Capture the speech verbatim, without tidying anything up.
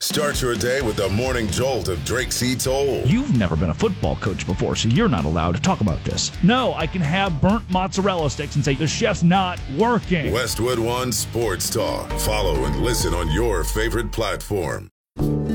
Start your day with the morning jolt of Drake C. Toll. You've never been a football coach before, so you're not allowed to talk about this. No, I can have burnt mozzarella sticks and say the chef's not working. Westwood One Sports Talk. Follow and listen on your favorite platform.